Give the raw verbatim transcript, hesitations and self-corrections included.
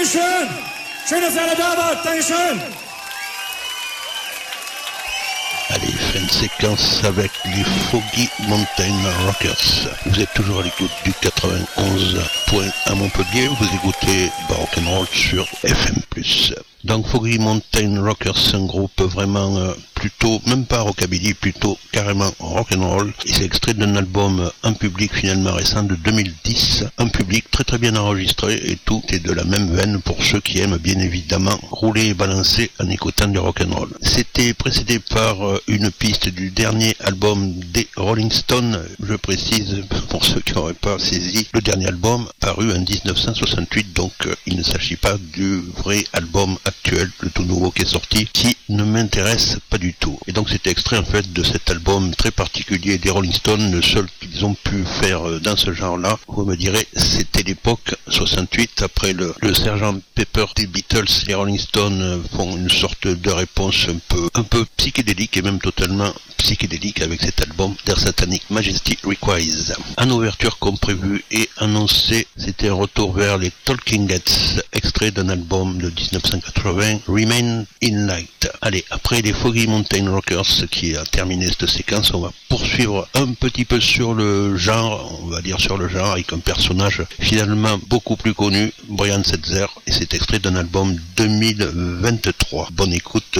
Dankeschön. Schön, dass ihr alle da wart. Dankeschön. Allez, fin de séquence avec les Foggy Mountain Rockers. Vous êtes toujours à l'écoute du quatre-vingt-onze point un à Montpellier. Vous écoutez Rock'n'Roll sur F M plus. Donc Foggy Mountain Rockers, c'est un groupe vraiment euh, plutôt, même pas rockabilly, plutôt carrément rock'n'roll. Et c'est extrait d'un album en public finalement récent de deux mille dix. Un public très très bien enregistré et tout est de la même veine pour ceux qui aiment bien évidemment rouler et balancer en écoutant du rock'n'roll. C'était précédé par euh, une piste du dernier album des Rolling Stones, je précise pour ceux qui n'auraient pas saisi, le dernier album paru en dix-neuf cent soixante-huit, donc euh, il ne s'agit pas du vrai album actuel, le tout nouveau qui est sorti, qui ne m'intéresse pas du tout. Et donc c'est extrait en fait de cet album très particulier des Rolling Stones, le seul qu'ils ont pu faire euh, dans ce genre-là. Vous me direz, c'était l'époque soixante-huit, après le, le sergent Pepper des Beatles, les Rolling Stones euh, font une sorte de réponse un peu, un peu psychédélique et même totalement psychédélique avec cet album Their Satanic Majesty Requires. En ouverture comme prévu et annoncé, c'était un retour vers les Talking Heads, extrait d'un album de dix-neuf cent quatre-vingts, Remain in Light. Allez, après les Foggy Mountain Rockers qui a terminé cette séquence, on va poursuivre un petit peu sur le genre, on va dire sur le genre, avec un personnage finalement beaucoup plus connu, Brian Setzer, et c'est extrait d'un album deux mille vingt-trois. Bonne écoute